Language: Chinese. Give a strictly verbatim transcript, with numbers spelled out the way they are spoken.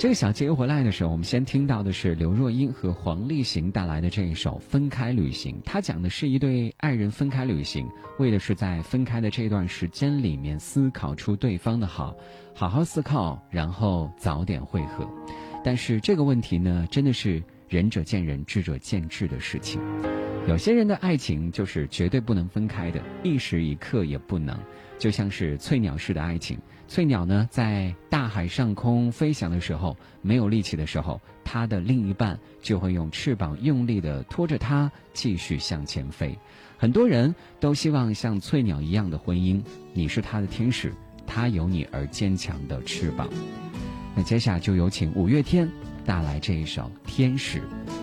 这个小节回来的时候，我们先听到的是刘若英和黄立行带来的这一首《分开旅行》。它讲的是一对爱人分开旅行，为的是在分开的这段时间里面思考出对方的好，好好思考，然后早点会合。但是这个问题呢，真的是仁者见仁，智者见智的事情。有些人的爱情就是绝对不能分开的，一时一刻也不能。就像是翠鸟式的爱情，翠鸟呢在大海上空飞翔的时候，没有力气的时候，它的另一半就会用翅膀用力地拖着它继续向前飞。很多人都希望像翠鸟一样的婚姻，你是他的天使，他有你而坚强的翅膀。那接下来就有请五月天带来这一首《天使》。